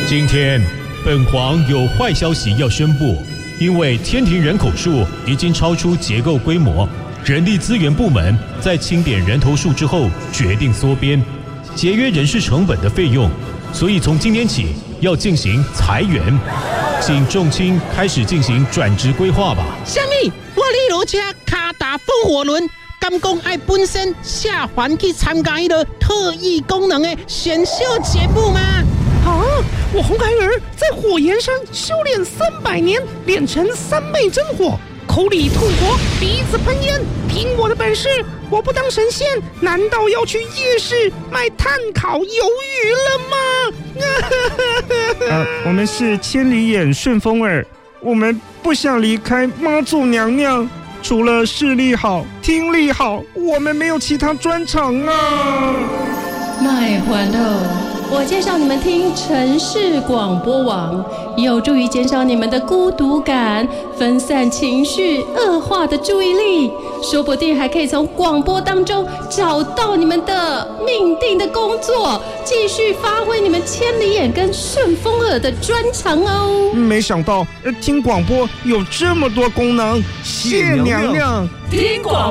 今天，本皇有坏消息要宣布，因为天庭人口数已经超出结构规模，人力资源部门在清点人头数之后决定缩编，节约人事成本的费用，所以从今天起要进行裁员，请众卿开始进行转职规划吧。 什么？我李罗车卡打风火轮，敢讲爱本身下凡去参加一个特异功能的选秀节目吗？ 啊！我红孩儿在火焰上修炼300年，练成3昧真火，口里吐火，鼻子喷烟。凭我的本事，我不当神仙，难道要去夜市卖炭烤鱿鱼了吗？ 我们是千里眼顺风耳，我们不想离开妈祖娘娘，除了视力好、听力好，我们没有其他专长啊。 卖欢乐。我介绍你们听城市广播网，有助于减少你们的孤独感，分散情绪恶化的注意力，说不定还可以从广播当中找到你们的命定的工作，继续发挥你们千里眼跟顺风耳的专长哦。 没想到听广播有这么多功能，谢娘娘。 听广